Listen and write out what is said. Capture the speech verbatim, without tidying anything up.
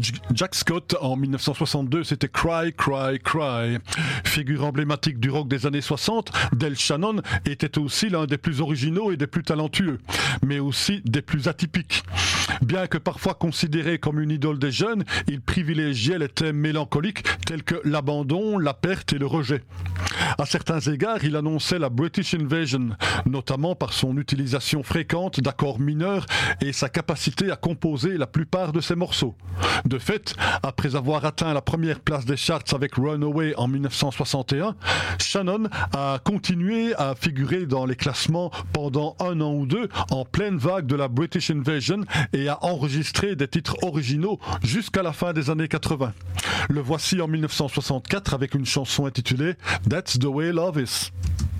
Jack Scott, en dix-neuf cent soixante-deux, c'était Cry, Cry, Cry. Figure emblématique du rock des années soixante, Del Shannon était aussi l'un des plus originaux et des plus talentueux, mais aussi des plus atypiques. Bien que parfois considéré comme une idole des jeunes, il privilégiait les thèmes mélancoliques tels que l'abandon, la perte et le rejet. À certains égards, il annonçait la British Invasion, notamment par son utilisation fréquente d'accords mineurs et sa capacité à composer la plupart de ses morceaux. De fait, après avoir atteint la première place des charts avec Runaway en dix-neuf cent soixante et un, Shannon a continué à figurer dans les classements pendant un an ou deux en pleine vague de la British Invasion et a enregistré des titres originaux jusqu'à la fin des années quatre-vingts. Le voici en dix-neuf cent soixante-quatre avec une chanson intitulée That's the Way Love Is.